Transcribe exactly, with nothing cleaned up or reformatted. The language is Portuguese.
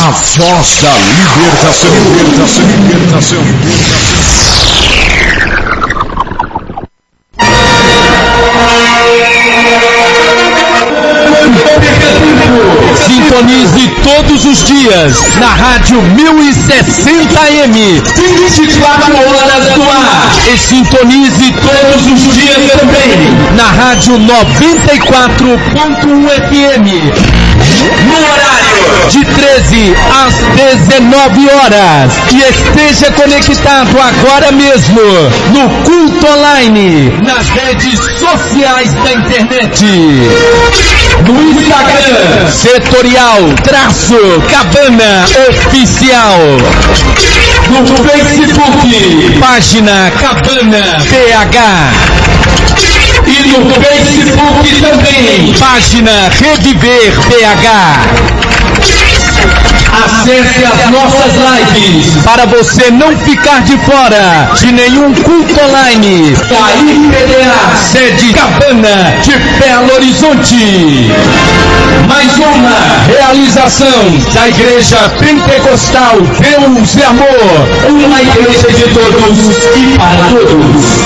A voz da libertação, libertação, libertação, libertação. Sintonize todos os dias na Rádio mil e sessenta A M, vinte e quatro horas no ar. E sintonize todos os dias também na Rádio noventa e quatro ponto um F M, no horário de treze às dezenove horas. E esteja conectado agora mesmo no Culto Online, nas redes sociais da internet, no Instagram, Setorial Traço Cabana Oficial, no Facebook, página Cabana P H, e no Facebook também, página Reviver P H. Acesse as nossas lives para você não ficar de fora de nenhum culto online. A I P D A, sede Cabana de Belo Horizonte. Mais uma realização da Igreja Pentecostal Deus e Amor, uma igreja de todos e para todos.